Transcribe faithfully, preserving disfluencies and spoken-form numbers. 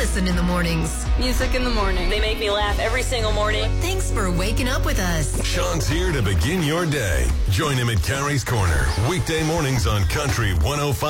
listen in the mornings. Music in the morning. They make me laugh every single morning. Thanks for waking up with us. Sean's here to begin your day. Join him at Carrie's Corner, weekday mornings on Country one oh five.